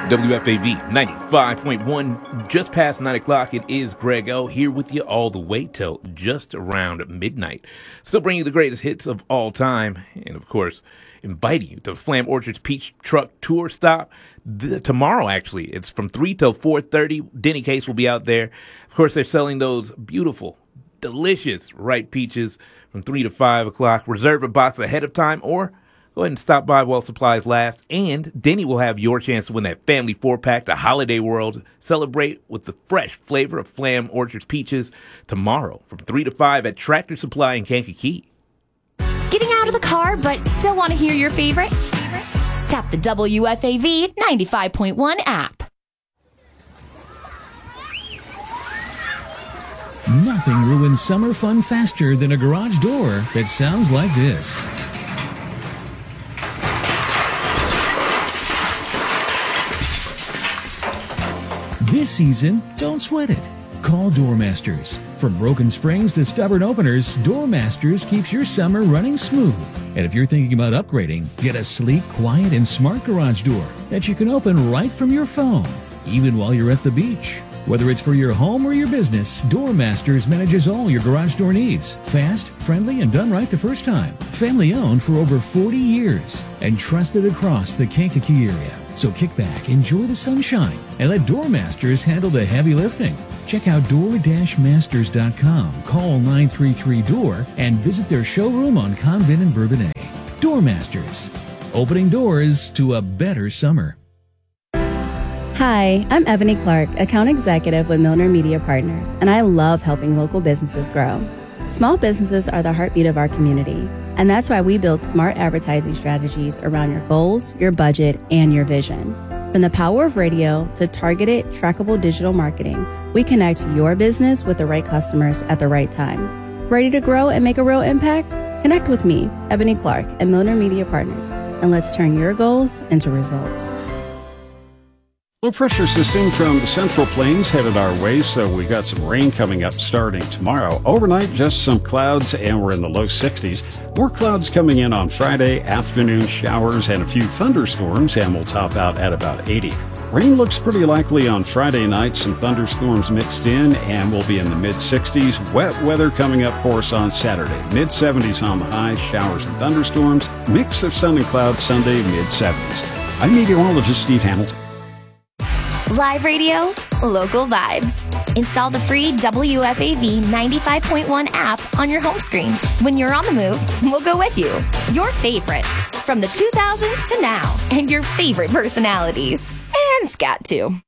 WFAV 95.1, just past 9 o'clock. It is Greg O here with you all the way till just around midnight. Still bringing you the greatest hits of all time. And, of course, inviting you to Flam Orchard's Peach Truck Tour Stop. Tomorrow, actually, it's from 3 till 4:30. Denny Case will be out there. Of course, they're selling those beautiful, delicious ripe peaches from 3 to 5 o'clock. Reserve a box ahead of time or go ahead and stop by while supplies last. And Denny will have your chance to win that family 4-pack to Holiday World. Celebrate with the fresh flavor of Flam Orchard's Peaches tomorrow from 3 to 5 at Tractor Supply in Kankakee. Getting out of the car but still want to hear your favorites? Tap the WFAV 95.1 app. Nothing ruins summer fun faster than a garage door that sounds like this. This season, don't sweat it. Call Doormasters. From broken springs to stubborn openers, Doormasters keeps your summer running smooth. And if you're thinking about upgrading, get a sleek, quiet, and smart garage door that you can open right from your phone, even while you're at the beach. Whether it's for your home or your business, Doormasters manages all your garage door needs. Fast, friendly, and done right the first time. Family owned for over 40 years and trusted across the Kankakee area. So kick back, enjoy the sunshine, and let Doormasters handle the heavy lifting. Check out door-masters.com, call 933-DOOR, and visit their showroom on Convent and Bourbonnais. Doormasters, opening doors to a better summer. Hi, I'm Ebony Clark, Account Executive with Milner Media Partners, and I love helping local businesses grow. Small businesses are the heartbeat of our community, and that's why we build smart advertising strategies around your goals, your budget, and your vision. From the power of radio to targeted, trackable digital marketing, we connect your business with the right customers at the right time. Ready to grow and make a real impact? Connect with me, Ebony Clark, at Milner Media Partners, and let's turn your goals into results. Low pressure system from the Central Plains headed our way, so we got some rain coming up starting tomorrow. Overnight, just some clouds, and we're in the low 60s. More clouds coming in on Friday, afternoon showers, and a few thunderstorms, and we'll top out at about 80. Rain looks pretty likely on Friday night, some thunderstorms mixed in, and we'll be in the mid-60s. Wet weather coming up for us on Saturday. Mid-70s on the high, showers and thunderstorms. Mix of sun and clouds Sunday, mid-70s. I'm meteorologist Steve Hamilton. Live radio, local vibes. Install the free WFAV 95.1 app on your home screen. When you're on the move, we'll go with you. Your favorites from the 2000s to now, and your favorite personalities. And scat too.